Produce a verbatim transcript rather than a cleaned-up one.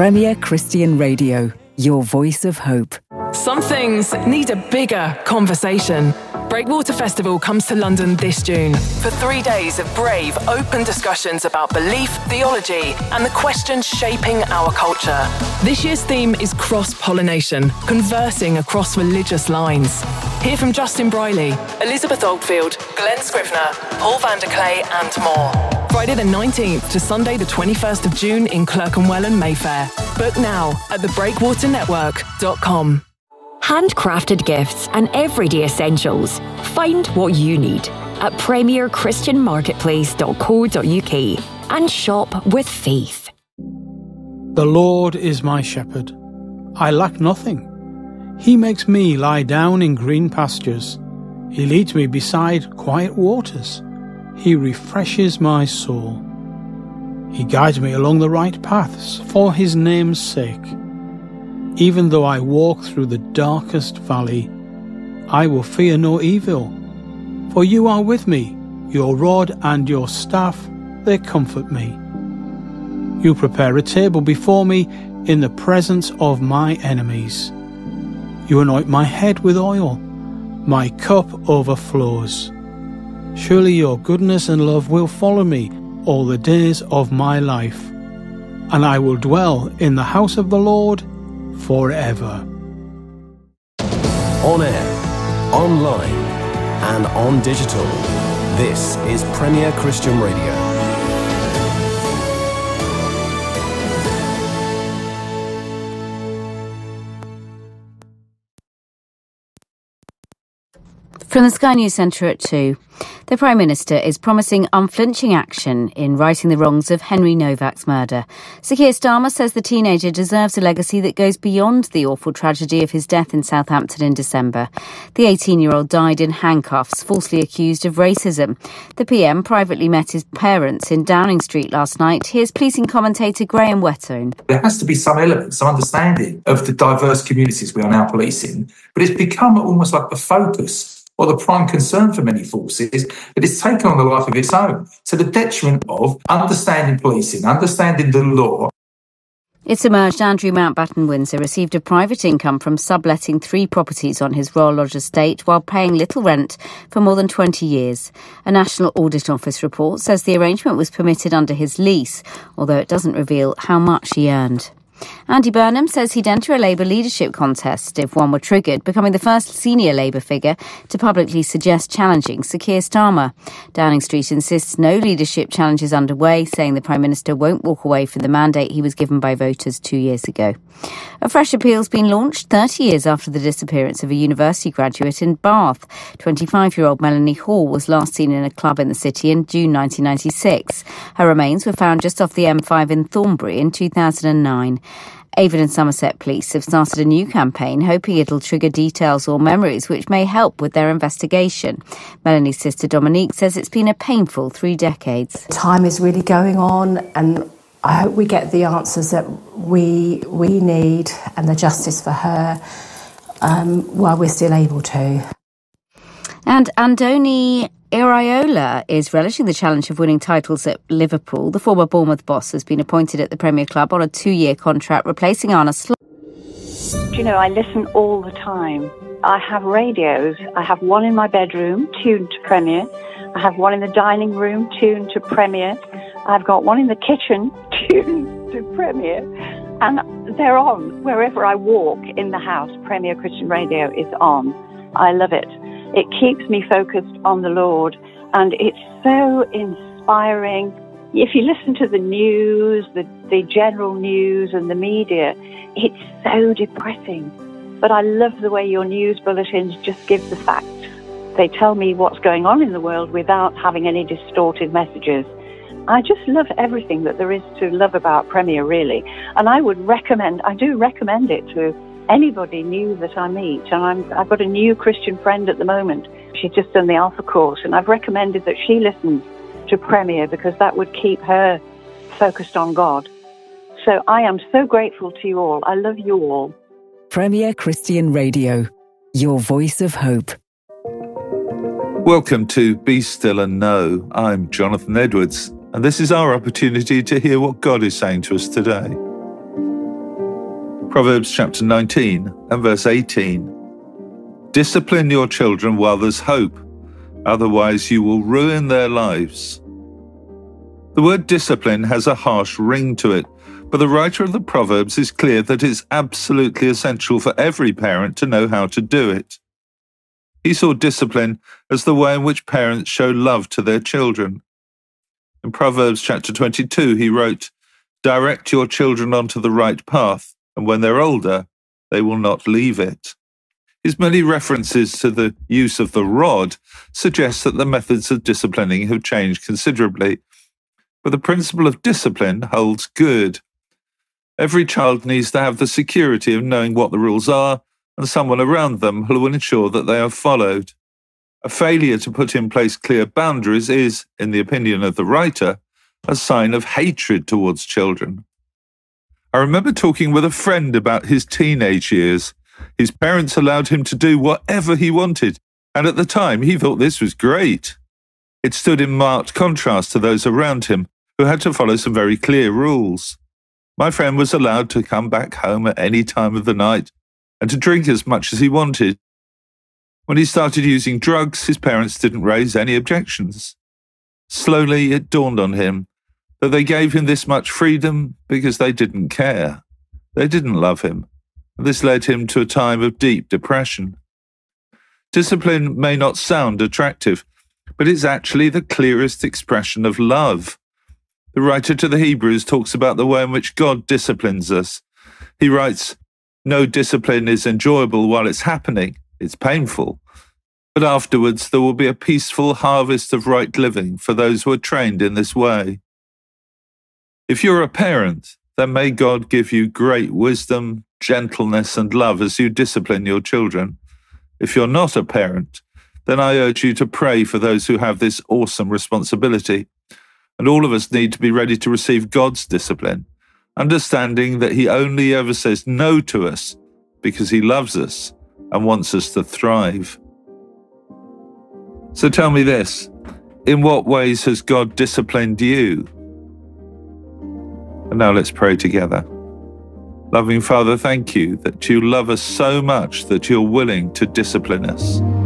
Premier Christian Radio, your voice of hope. Some things need a bigger conversation. Breakwater Festival comes to London this June for three days of brave, open discussions about belief, theology, and the questions shaping our culture. This year's theme is cross-pollination, conversing across religious lines. Hear from Justin Briley, Elizabeth Oldfield, Glenn Scrivener, Paul van der Clay, and more. Friday the nineteenth to Sunday the twenty-first of June in Clerkenwell and Mayfair. Book now at the breakwater network dot com. Handcrafted gifts and everyday essentials. Find what you need at premier christian marketplace dot co dot uk and shop with faith. The Lord is my shepherd. I lack nothing. He makes me lie down in green pastures. He leads me beside quiet waters. He refreshes my soul. He guides me along the right paths for his name's sake. Even though I walk through the darkest valley, I will fear no evil. For you are with me, your rod and your staff, they comfort me. You prepare a table before me in the presence of my enemies. You anoint my head with oil. My cup overflows. Surely your goodness and love will follow me all the days of my life, and I will dwell in the house of the Lord forever. On air, online, and on digital. This is Premier Christian Radio. From the Sky News Centre at two, the Prime Minister is promising unflinching action in righting the wrongs of Henry Novak's murder. Sir Keir Starmer says the teenager deserves a legacy that goes beyond the awful tragedy of his death in Southampton in December. The eighteen-year-old died in handcuffs, falsely accused of racism. The P M privately met his parents in Downing Street last night. Here's policing commentator Graham Whettone. There has to be some element, some understanding of the diverse communities we are now policing, but it's become almost like the focus or the prime concern for many forces that it's taken on a life of its own, to the detriment of understanding policing, understanding the law. It's emerged Andrew Mountbatten Windsor received a private income from subletting three properties on his Royal Lodge estate while paying little rent for more than twenty years. A National Audit Office report says the arrangement was permitted under his lease, although it doesn't reveal how much he earned. Andy Burnham says he'd enter a Labour leadership contest if one were triggered, becoming the first senior Labour figure to publicly suggest challenging Sir Keir Starmer. Downing Street insists no leadership challenge is underway, saying the Prime Minister won't walk away from the mandate he was given by voters two years ago. A fresh appeal's been launched thirty years after the disappearance of a university graduate in Bath. twenty-five-year-old Melanie Hall was last seen in a club in the city in June nineteen ninety-six. Her remains were found just off the M five in Thornbury in two thousand nine. Avon and Somerset Police have started a new campaign hoping it'll trigger details or memories which may help with their investigation. Melanie's sister Dominique says it's been a painful three decades. Time is really going on, and I hope we get the answers that we we need and the justice for her um, while we're still able to. And Andoni Iraola is relishing the challenge of winning titles at Liverpool. The former Bournemouth boss has been appointed at the Premier Club on a two-year contract, replacing Arne Slot. Do you know, I listen all the time. I have radios. I have one in my bedroom, tuned to Premier. I have one in the dining room, tuned to Premier. I've got one in the kitchen, tuned to Premier. And they're on. Wherever I walk in the house, Premier Christian Radio is on. I love it. It keeps me focused on the Lord, and it's so inspiring. If you listen to the news, the, the general news and the media, it's so depressing. But I love the way your news bulletins just give the facts. They tell me what's going on in the world without having any distorted messages. I just love everything that there is to love about Premier, really. And I would recommend, I do recommend it to anybody new that I meet. And I'm, I've got a new Christian friend at the moment. She's just done the Alpha course, and I've recommended that she listens to Premier because that would keep her focused on God. So I am so grateful to you all. I love you all. Premier Christian Radio, your voice of hope. Welcome to Be Still and Know. I'm Jonathan Edwards, and this is our opportunity to hear what God is saying to us today. Proverbs chapter nineteen and verse eighteen. Discipline your children while there's hope, otherwise you will ruin their lives. The word discipline has a harsh ring to it, but the writer of the Proverbs is clear that it's absolutely essential for every parent to know how to do it. He saw discipline as the way in which parents show love to their children. In Proverbs chapter twenty-two, he wrote, "Direct your children onto the right path, and when they're older, they will not leave it." His many references to the use of the rod suggest that the methods of disciplining have changed considerably, but the principle of discipline holds good. Every child needs to have the security of knowing what the rules are and someone around them who will ensure that they are followed. A failure to put in place clear boundaries is, in the opinion of the writer, a sign of hatred towards children. I remember talking with a friend about his teenage years. His parents allowed him to do whatever he wanted, and at the time he thought this was great. It stood in marked contrast to those around him, who had to follow some very clear rules. My friend was allowed to come back home at any time of the night and to drink as much as he wanted. When he started using drugs, his parents didn't raise any objections. Slowly it dawned on him that they gave him this much freedom because they didn't care. They didn't love him. And this led him to a time of deep depression. Discipline may not sound attractive, but it's actually the clearest expression of love. The writer to the Hebrews talks about the way in which God disciplines us. He writes, "No discipline is enjoyable while it's happening. It's painful. But afterwards there will be a peaceful harvest of right living for those who are trained in this way." If you're a parent, then may God give you great wisdom, gentleness, and love as you discipline your children. If you're not a parent, then I urge you to pray for those who have this awesome responsibility. And all of us need to be ready to receive God's discipline, understanding that He only ever says no to us because He loves us and wants us to thrive. So tell me this, in what ways has God disciplined you? And now let's pray together. Loving Father, thank you that you love us so much that you're willing to discipline us.